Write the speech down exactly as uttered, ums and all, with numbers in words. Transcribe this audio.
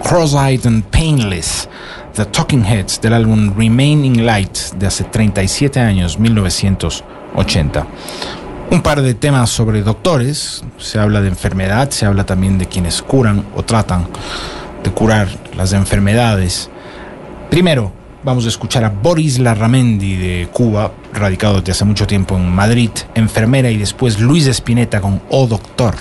Cross-Eyed and Painless, The Talking Heads, del álbum Remaining Light de hace treinta y siete años, mil novecientos ochenta. Un par de temas sobre doctores, se habla de enfermedad, se habla también de quienes curan o tratan de curar las enfermedades. Primero, vamos a escuchar a Boris Larramendi de Cuba, radicado desde hace mucho tiempo en Madrid, enfermera, y después Luis Spinetta con Oh Doctor.